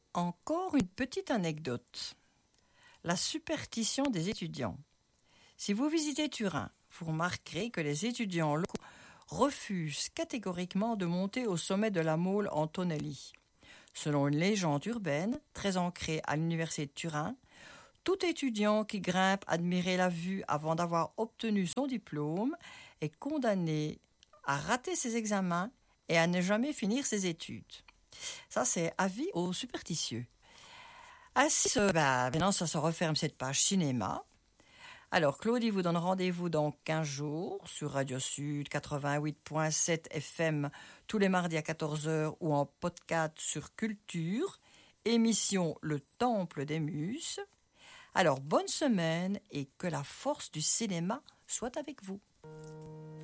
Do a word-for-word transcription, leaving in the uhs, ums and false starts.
Encore une petite anecdote. La superstition des étudiants. Si vous visitez Turin, vous remarquerez que les étudiants locaux refusent catégoriquement de monter au sommet de la Mole Antonelli. Selon une légende urbaine, très ancrée à l'université de Turin, tout étudiant qui grimpe admirer la vue avant d'avoir obtenu son diplôme est condamné à rater ses examens et à ne jamais finir ses études. Ça, c'est avis aux superstitieux. Ainsi, ce, bah, maintenant, ça se referme cette page cinéma. Alors, Claudie vous donne rendez-vous dans quinze jours sur Radio Sud quatre-vingt-huit virgule sept F M tous les mardis à quatorze heures ou en podcast sur Culture, émission Le Temple des Muses. Alors, bonne semaine et que la force du cinéma soit avec vous.